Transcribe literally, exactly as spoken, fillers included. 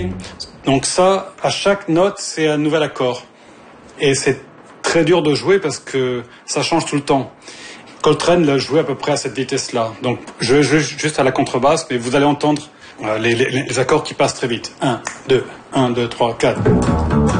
ré. Donc ça, à chaque note, c'est un nouvel accord. Et c'est très dur de jouer parce que ça change tout le temps. Coltrane l'a joué à peu près à cette vitesse-là. Donc je vais jouer juste à la contrebasse, mais vous allez entendre les, les, les accords qui passent très vite. un, deux, un, deux, trois, quatre.